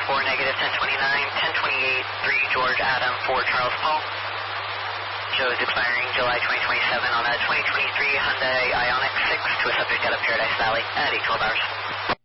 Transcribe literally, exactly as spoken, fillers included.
four, negative ten twenty-nine, ten twenty-eight, three George Adam, four Charles Paul. Show is expiring July twenty twenty-seven on a twenty twenty-three Hyundai Ioniq six to a subject out of Paradise Valley at eight twelve hours.